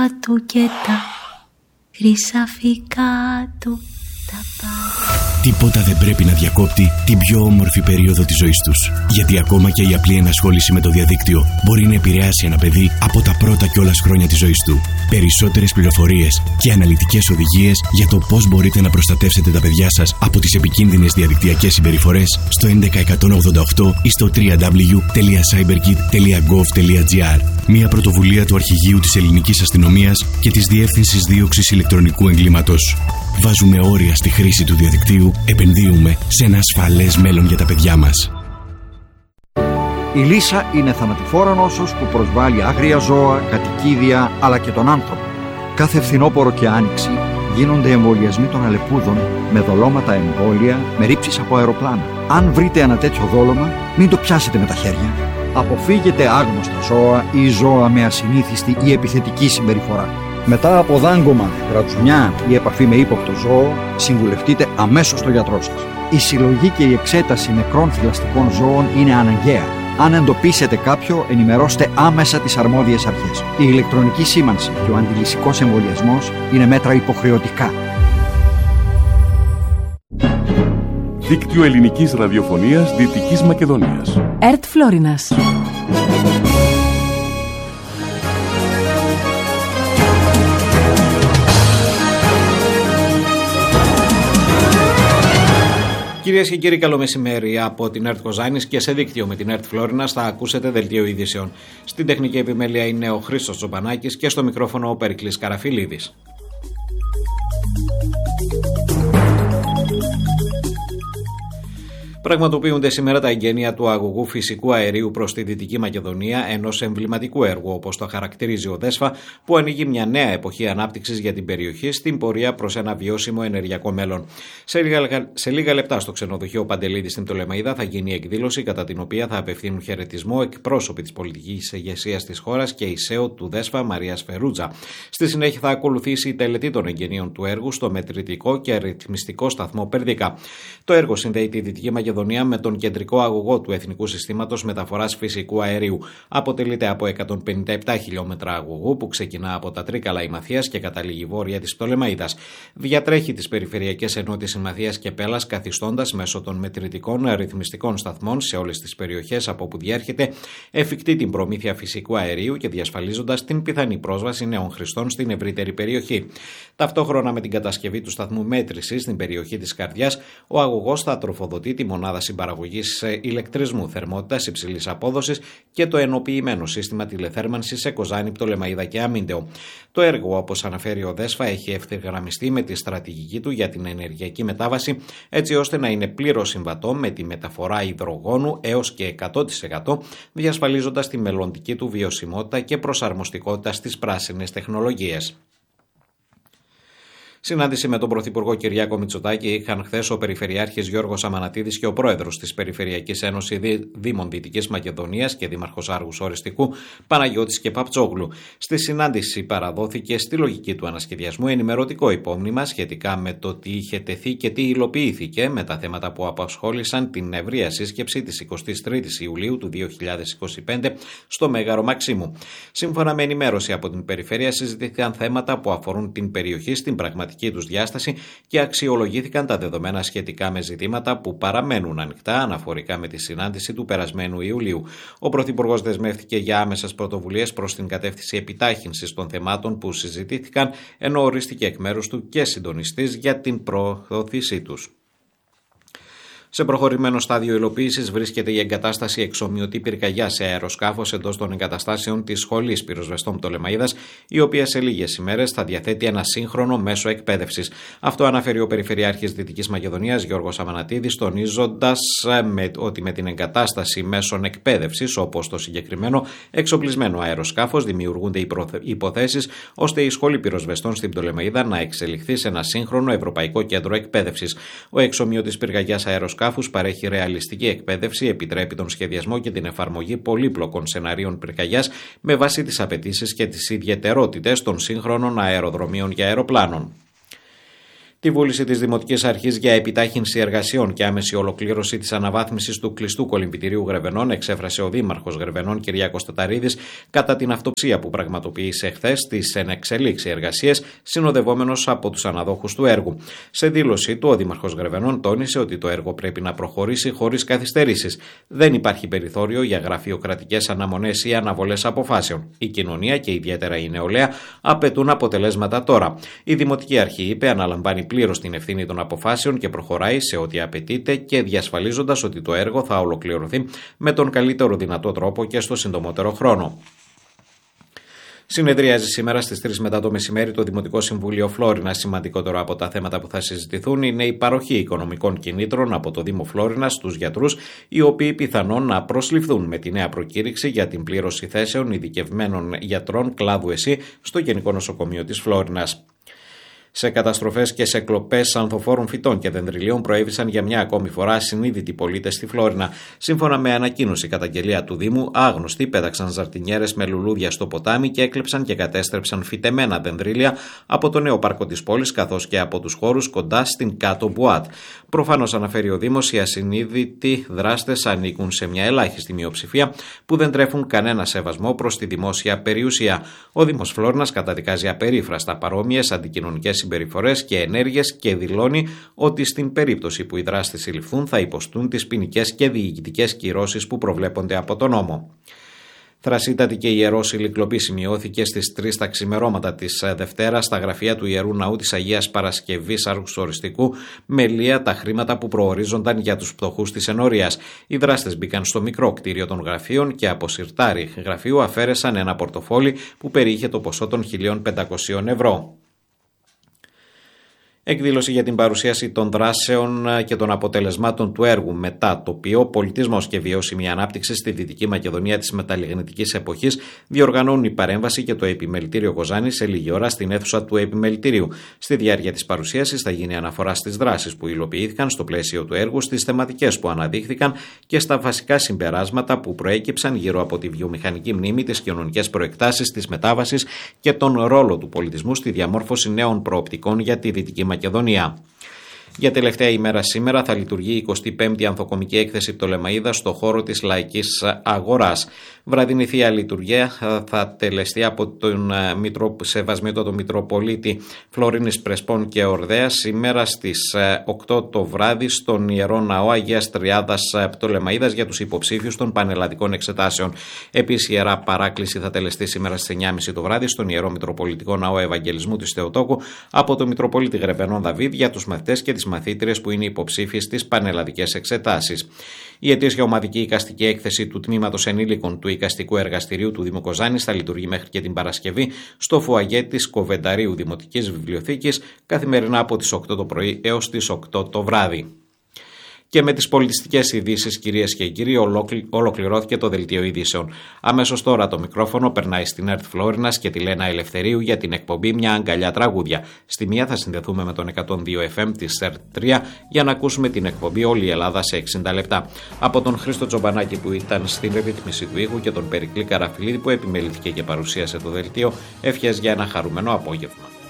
του και τα χρυσαφικά του τα πάντα. Τίποτα δεν πρέπει να διακόπτει την πιο όμορφη περίοδο της ζωής τους. Γιατί ακόμα και η απλή ενασχόληση με το διαδίκτυο μπορεί να επηρεάσει ένα παιδί από τα πρώτα κιόλας χρόνια της ζωής του. Περισσότερες πληροφορίες και αναλυτικές οδηγίες για το πώς μπορείτε να προστατεύσετε τα παιδιά σας από τις επικίνδυνες διαδικτυακές συμπεριφορές στο 11188 ή στο www.cyberkit.gov.gr. Μια πρωτοβουλία του Αρχηγείου της Ελληνικής Αστυνομίας και της Διεύθυνσης Δίωξης Ηλεκτρονικού Εγκλήματος. Βάζουμε όρια στη χρήση του διαδικτύου, επενδύουμε σε ένα ασφαλές μέλλον για τα παιδιά μας. Η λύσα είναι θανατηφόρα νόσος που προσβάλλει άγρια ζώα, κατοικίδια αλλά και τον άνθρωπο. Κάθε φθινόπωρο και άνοιξη γίνονται εμβολιασμοί των αλεπούδων με δολώματα εμβόλια, με ρήψεις από αεροπλάνα. Αν βρείτε ένα τέτοιο δόλωμα, μην το πιάσετε με τα χέρια. Αποφύγετε άγνωστα ζώα ή ζώα με ασυνήθιστη ή επιθετική συμπεριφορά. Μετά από δάγκωμα, γρατσουνιά ή επαφή με ύποπτο ζώο, συμβουλευτείτε αμέσως τον γιατρό σας. Η συλλογή και η εξέταση νεκρών θηλαστικών ζώων είναι αναγκαία. Αν εντοπίσετε κάποιο, ενημερώστε άμεσα τις αρμόδιες αρχές. Η ηλεκτρονική σήμανση και ο αντιλυσικός εμβολιασμός είναι μέτρα υποχρεωτικά. Δίκτυο Ελληνικής Ραδιοφωνίας Δυτικής Μακεδονίας. ΕΡΤ Φλόρινας. Κυρίες και κύριοι, καλό μεσημέρι από την ΕΡΤ Κοζάνης και σε δίκτυο με την ΕΡΤ Φλόρινας θα ακούσετε δελτίο ειδήσεων. Στην τεχνική επιμέλεια είναι ο Χρήστος Τζομπανάκης και στο μικρόφωνο ο Περικλής Καραφιλίδης. Πραγματοποιούνται σήμερα τα εγγένεια του αγωγού φυσικού αερίου προς τη Δυτική Μακεδονία, ενός εμβληματικού έργου, όπως το χαρακτηρίζει ο ΔΕΣΦΑ, που ανοίγει μια νέα εποχή ανάπτυξης για την περιοχή στην πορεία προς ένα βιώσιμο ενεργειακό μέλλον. Σε λίγα λεπτά στο ξενοδοχείο Παντελίδη στην Πτολεμαΐδα θα γίνει η εκδήλωση, κατά την οποία θα απευθύνουν χαιρετισμό εκπρόσωποι της πολιτικής ηγεσίας της χώρας και η ΣΕΟ του ΔΕΣΦΑ Μαρία Σφερούτζα. Στη συνέχεια θα ακολουθήσει η τελετή των εγγενείων του έργου στο μετρητικό και αριθμιστικό σταθμό Περδίκα. Το έργο συνδέει τη Δυτική Μακεδονία με τον κεντρικό αγωγό του Εθνικού Συστήματος Μεταφοράς Φυσικού Αερίου. Αποτελείται από 157 χιλιόμετρα αγωγού που ξεκινά από τα Τρίκαλα Ημαθίας και καταλήγει βόρεια της Πτολεμαΐδας. Διατρέχει τις περιφερειακές ενότητες Ημαθίας και Πέλας, καθιστώντας μέσω των μετρητικών αριθμιστικών σταθμών σε όλες τις περιοχές από όπου διέρχεται εφικτή την προμήθεια φυσικού αερίου και διασφαλίζοντας την πιθανή πρόσβαση νέων χρηστών στην ευρύτερη περιοχή. Ταυτόχρονα με την κατασκευή του σταθμού μέτρησης στην περιοχή της Καρδιάς, ο αγωγός θα τροφοδοτεί τη μονάδα συμπαραγωγής ηλεκτρισμού θερμότητας υψηλής απόδοσης και το ενοποιημένο σύστημα τηλεθέρμανσης σε Κοζάνη, Πτολεμαΐδα και Αμίντεο. Το έργο, όπως αναφέρει ο ΔΕΣΦΑ, έχει ευθυγραμμιστεί με τη στρατηγική του για την ενεργειακή μετάβαση, έτσι ώστε να είναι πλήρως συμβατό με τη μεταφορά υδρογόνου έως και 100%, διασφαλίζοντας τη μελλοντική του βιωσιμότητα και προσαρμοστικότητα στις πράσινες τεχνολογίες. Συνάντηση με τον Πρωθυπουργό Κυριάκο Μητσοτάκη είχαν χθες ο Περιφερειάρχης Γιώργος Αμανατίδης και ο Πρόεδρος της Περιφερειακής Ένωσης Δήμων Δυτικής Μακεδονίας και Δήμαρχος Άργους Οριστικού Παναγιώτης και Παπτσόγλου. Στη συνάντηση παραδόθηκε στη λογική του ανασχεδιασμού ενημερωτικό υπόμνημα σχετικά με το τι είχε τεθεί και τι υλοποιήθηκε με τα θέματα που απασχόλησαν την ευρεία σύσκεψη της 23ης Ιουλίου του 2025 στο Μέγαρο Μαξίμου. Σύμφωνα με ενημέρωση από την Περιφέρεια, συζητήθηκαν θέματα που αφορούν την περιοχή στην πραγματική τους διάσταση και αξιολογήθηκαν τα δεδομένα σχετικά με ζητήματα που παραμένουν ανοιχτά αναφορικά με τη συνάντηση του περασμένου Ιουλίου. Ο Πρωθυπουργός δεσμεύτηκε για άμεσες πρωτοβουλίες προς την κατεύθυνση επιτάχυνσης των θεμάτων που συζητήθηκαν, ενώ ορίστηκε εκ μέρους του και συντονιστής για την προώθησή τους. Σε προχωρημένο στάδιο υλοποίησης βρίσκεται η εγκατάσταση εξομοιωτή πυρκαγιά σε αεροσκάφος εντός των εγκαταστάσεων της Σχολής Πυροσβεστών Πτολεμαΐδας, η οποία σε λίγες ημέρες θα διαθέτει ένα σύγχρονο μέσο εκπαίδευσης. Αυτό αναφέρει ο Περιφερειάρχης Δυτικής Μακεδονίας Γιώργος Αμανατίδης, τονίζοντας ότι με την εγκατάσταση μέσων εκπαίδευσης, όπως το συγκεκριμένο εξοπλισμένο αεροσκάφος, δημιουργούνται οι υποθέσεις ώστε η Σχολή Πυροσβεστών στην Πτολεμαΐδα να εξελιχθεί σε ένα σύγχρονο ευρωπαϊκό κέντρο εκπαίδευσης. Ο εξομοιωτής πυρκαγιάς αεροσκάφους παρέχει ρεαλιστική εκπαίδευση, επιτρέπει τον σχεδιασμό και την εφαρμογή πολύπλοκων σεναρίων πυρκαγιάς με βάση τις απαιτήσεις και τις ιδιαιτερότητες των σύγχρονων αεροδρομίων και αεροπλάνων. Τη βούληση της Δημοτικής Αρχής για επιτάχυνση εργασιών και άμεση ολοκλήρωση της αναβάθμισης του κλειστού κολυμβητηρίου Γρεβενών εξέφρασε ο Δήμαρχος Γρεβενών Κυριάκος Ταταρίδης κατά την αυτοψία που πραγματοποίησε χθες στις εν εξελίξει εργασίες, συνοδευόμενος από τους αναδόχους του έργου. Σε δήλωσή του, ο Δήμαρχος Γρεβενών τόνισε ότι το έργο πρέπει να προχωρήσει χωρίς καθυστερήσεις. Δεν υπάρχει περιθώριο για γραφειοκρατικές αναμονές ή αναβολές αποφάσεων. Η κοινωνία και ιδιαίτερα η νεολαία απαιτούν αποτελέσματα τώρα. Η Δημοτική Αρχή, είπε, αναλαμβάνει πλήρως την ευθύνη των αποφάσεων και προχωράει σε ό,τι απαιτείται και διασφαλίζοντας ότι το έργο θα ολοκληρωθεί με τον καλύτερο δυνατό τρόπο και στο συντομότερο χρόνο. Συνεδριάζει σήμερα στις 3 μετά το μεσημέρι το Δημοτικό Συμβούλιο Φλόρινα. Σημαντικότερο από τα θέματα που θα συζητηθούν είναι η παροχή οικονομικών κινήτρων από το Δήμο Φλόρινα στους γιατρούς, οι οποίοι πιθανόν να προσληφθούν με τη νέα προκήρυξη για την πλήρωση θέσεων ειδικευμένων γιατρών κλάδου ΕΣΥ στο Γενικό Νοσοκομείο της Φλόρινας. Σε καταστροφές και σε κλοπές ανθοφόρων φυτών και δεντριλίων προέβησαν για μια ακόμη φορά ασυνείδητοι πολίτες στη Φλόρινα. Σύμφωνα με ανακοίνωση καταγγελία του Δήμου, άγνωστοι πέταξαν ζαρτινιέρες με λουλούδια στο ποτάμι και έκλεψαν και κατέστρεψαν φυτεμένα δεντρίλια από το νέο πάρκο της πόλης καθώς και από τους χώρους κοντά στην κάτω Μπουάτ. Προφανώς, αναφέρει ο Δήμος, οι ασυνείδητοι δράστες ανήκουν σε μια ελάχιστη μειοψηφία που δεν τρέφουν κανένα σεβασμό προς τη δημόσια περιουσία. Ο Δήμος Φλόρινας καταδικάζει απερίφραστα παρόμοιες αντικοινωνικές συμπεριφορές και ενέργειες και δηλώνει ότι στην περίπτωση που οι δράστες συλληφθούν θα υποστούν τις ποινικές και διοικητικές κυρώσεις που προβλέπονται από τον νόμο. Θρασίτατη και ιερόσιλη κλοπή σημειώθηκε στις 3 τα ξημερώματα της Δευτέρας στα γραφεία του Ιερού Ναού της Αγίας Παρασκευής Άρχους Οριστικού, με λία τα χρήματα που προορίζονταν για τους πτωχούς της ενορίας. Οι δράστες μπήκαν στο μικρό κτίριο των γραφείων και από σιρτάρι γραφείου αφαίρεσαν ένα πορτοφόλι που περιείχε το ποσό των 1.500 ευρώ. Εκδήλωση για την παρουσίαση των δράσεων και των αποτελεσμάτων του έργου μετά τοπίο, πολιτισμός και βιώσιμη ανάπτυξη στη Δυτική Μακεδονία της μεταλλιγνητικής εποχής διοργανώνουν η παρέμβαση και το Επιμελητήριο Κοζάνη σε λίγη ώρα στην αίθουσα του Επιμελητηρίου. Στη διάρκεια της παρουσίασης θα γίνει αναφορά στις δράσεις που υλοποιήθηκαν στο πλαίσιο του έργου, στις θεματικές που αναδείχθηκαν και στα βασικά συμπεράσματα που προέκυψαν γύρω από τη βιομηχανική μνήμη, τις κοινωνικές προεκτάσεις της μετάβασης και τον ρόλο του πολιτισμού στη διαμόρφωση νέων προοπτικών για τη Δυτική Μακεδονία. Για τελευταία ημέρα σήμερα θα λειτουργεί η 25η Ανθοκομική Έκθεση Πτολεμαΐδα στο χώρο της Λαϊκής Αγοράς. Βραδινή θεία λειτουργία θα τελεστεί από τον Σεβασμιότατο Μητροπολίτη Φλωρίνης Πρεσπών και Ορδέας σήμερα στις 8 το βράδυ στον Ιερό Ναό Αγίας Τριάδας Πτολεμαΐδας για τους υποψήφιους των πανελλαδικών εξετάσεων. Επίσης, η Ιερά Παράκληση θα τελεστεί σήμερα στις 9.30 το βράδυ στον Ιερό Μητροπολιτικό Ναό Ευαγγελισμού της Θεοτόκου από τον Μητροπολίτη Γρεβενών Δαβίδ για τους μαθητές και τις μαθήτριες που είναι υποψήφιες στις πανελλαδικές εξετάσεις. Η ετήσια ομαδική εικαστική έκθεση του Τμήματος Ενήλικων του Εικαστικού Εργαστηρίου του Δήμου Κοζάνης θα λειτουργεί μέχρι και την Παρασκευή στο φουαγέ της Κοβενταρίου Δημοτικής Βιβλιοθήκης καθημερινά από τις 8 το πρωί έως τις 8 το βράδυ. Και με τις πολιτιστικές ειδήσεις, κυρίες και κύριοι, ολοκληρώθηκε το δελτίο ειδήσεων. Αμέσως τώρα το μικρόφωνο περνάει στην ΕΡΤ Φλόρινας και τη Λένα Ελευθερίου για την εκπομπή «Μια αγκαλιά τραγούδια». Στη μία θα συνδεθούμε με τον 102 FM της ΕΡΤ 3 για να ακούσουμε την εκπομπή «Όλη η Ελλάδα σε 60 λεπτά». Από τον Χρήστο Τζομπανάκη που ήταν στην ρύθμιση του ήχου και τον Περικλή Καραφιλίδη που επιμελήθηκε και παρουσίασε το δελτίο, ευχές για ένα χαρούμενο απόγευμα.